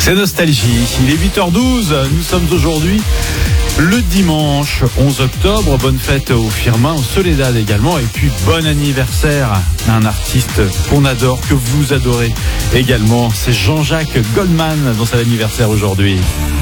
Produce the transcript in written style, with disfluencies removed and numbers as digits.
C'est Nostalgie, il est 8h12, nous sommes aujourd'hui le dimanche 11 octobre, bonne fête au Firmin, au Soledad également, et puis bon anniversaire à un artiste qu'on adore, que vous adorez également, c'est Jean-Jacques Goldman dans son anniversaire aujourd'hui.